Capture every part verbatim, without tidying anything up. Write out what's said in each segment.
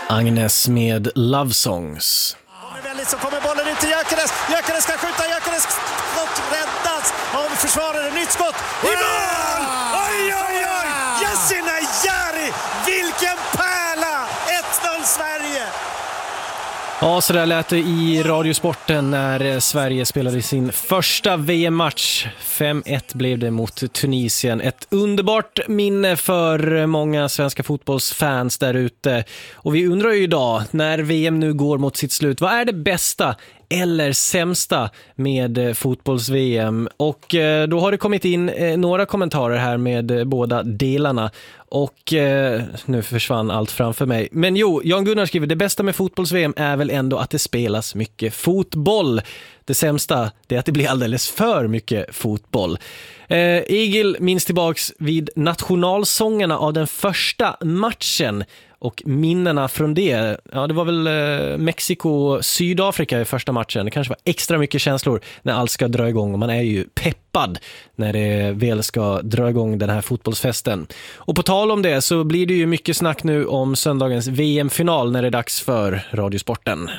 Agnes med Love Songs. Kommer väldigt så kommer bollen ut till Gyökeres. Gyökeres ska skjuta. Gyökeres skott räddas av försvararen. Nytt skott. I mål! Oj, oj, oj! Yasin Ayari! Vilken pärla! ett noll Sverige! Ja, så där lät det i Radiosporten när Sverige spelade sin första V M-match. fem ett blev det mot Tunisien. Ett underbart minne för många svenska fotbollsfans där ute. Och vi undrar ju idag, när V M nu går mot sitt slut, vad är det bästa eller sämsta med fotbolls-V M? Och då har det kommit in några kommentarer här med båda delarna. Och eh, nu försvann allt framför mig. Men jo, Jan Gunnar skriver, det bästa med fotbolls-V M är väl ändå att det spelas mycket fotboll. Det sämsta, det är att det blir alldeles för mycket fotboll. Eh, Egil minns tillbaks vid nationalsångerna av den första matchen. Och minnena från det, ja, det var väl eh, Mexiko-Sydafrika i första matchen. Det kanske var extra mycket känslor när allt ska dra igång. Och man är ju peppad när det väl ska dra igång den här fotbollsfesten. Och på tal om det så blir det ju mycket snack nu om söndagens V M-final när det är dags för Radiosporten.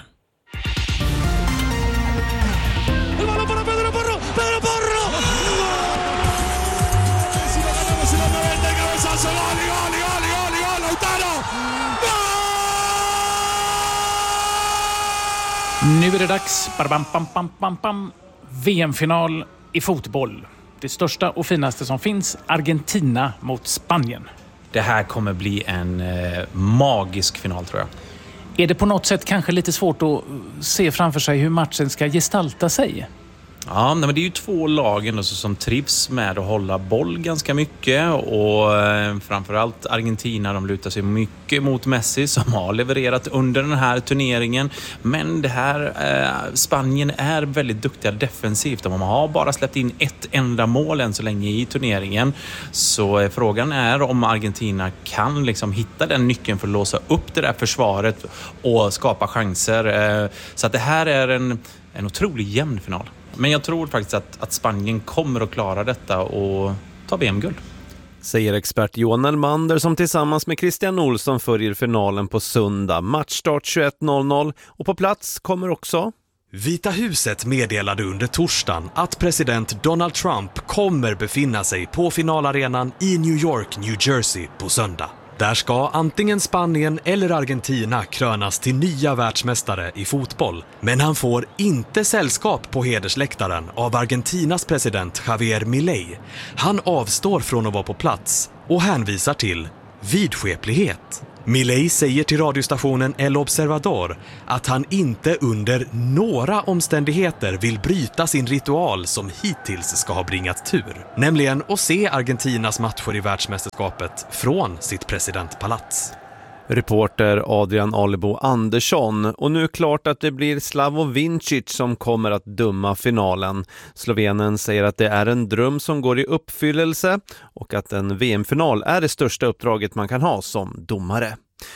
Nu är det dags. Bam, bam, bam, bam, bam. V M-final i fotboll. Det största och finaste som finns. Argentina mot Spanien. Det här kommer bli en eh, magisk final, tror jag. Är det på något sätt kanske lite svårt att se framför sig hur matchen ska gestalta sig? Ja, men det är ju två lagen som trivs med att hålla boll ganska mycket, och eh, framförallt Argentina, de lutar sig mycket mot Messi som har levererat under den här turneringen. Men det här eh, Spanien är väldigt duktiga defensivt. De har bara släppt in ett enda mål än så länge i turneringen. Så eh, frågan är om Argentina kan liksom hitta den nyckeln för att låsa upp det där försvaret och skapa chanser. Eh, så att det här är en, en otroligt jämn final. Men jag tror faktiskt att, att Spanien kommer att klara detta och ta V M-guld. Säger expert Johan Elmander som tillsammans med Christian Olsson följer finalen på söndag. Matchstart tjugoett noll noll och på plats kommer också... Vita huset meddelade under torsdagen att president Donald Trump kommer befinna sig på finalarenan i New York, New Jersey på söndag. Där ska antingen Spanien eller Argentina krönas till nya världsmästare i fotboll. Men han får inte sällskap på hedersläktaren av Argentinas president Javier Milei. Han avstår från att vara på plats och hänvisar till vidskeplighet. Milei säger till radiostationen El Observador att han inte under några omständigheter vill bryta sin ritual som hittills ska ha bringat tur. Nämligen att se Argentinas matcher i världsmästerskapet från sitt presidentpalats. Reporter Adrian Alebo Andersson. Och nu är klart att det blir Slavoj Vincic som kommer att döma finalen. Slovenen säger att det är en dröm som går i uppfyllelse och att en V M-final är det största uppdraget man kan ha som domare.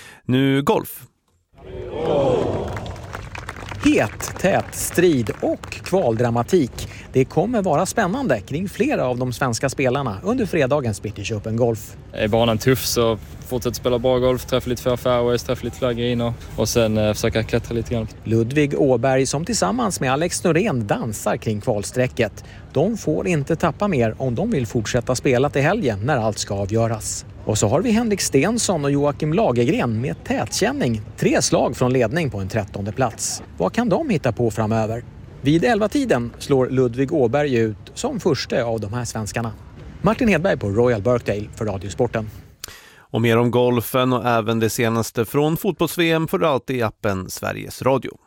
Nu golf. Het, tät, strid och kvaldramatik. Det kommer vara spännande kring flera av de svenska spelarna under fredagens British Open Golf. Är banan tuff så fortsätter spela bra golf, träffa lite för fairways, träffa lite fler griner och sen eh, försöka klättra lite grann. Ludvig Åberg som tillsammans med Alex Norén dansar kring kvalsträcket. De får inte tappa mer om de vill fortsätta spela till helgen när allt ska avgöras. Och så har vi Henrik Stensson och Joakim Lagergren med tätkänning. Tre slag från ledning på en trettonde plats. Vad kan de hitta på framöver? Vid elva-tiden slår Ludvig Åberg ut som första av de här svenskarna. Martin Hedberg på Royal Birkdale för Radiosporten. Och mer om golfen och även det senaste från fotbolls-V M får du alltid i appen Sveriges Radio.